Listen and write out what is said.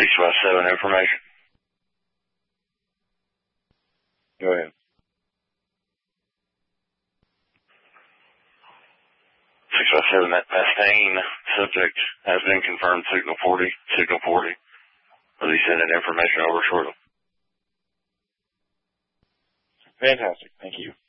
657 information. Go ahead. 657, that Mustang subject has been confirmed, signal 40. Will be sending information over shortly. Fantastic. Thank you.